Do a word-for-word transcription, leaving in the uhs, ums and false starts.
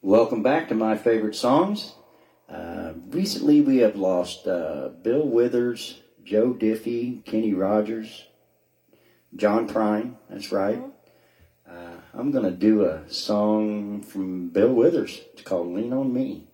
Welcome back to My Favorite Songs. Uh, recently we have lost uh, Bill Withers, Joe Diffie, Kenny Rogers, John Prine, that's right. Uh, I'm going to do a song from Bill Withers. It's called Lean on Me.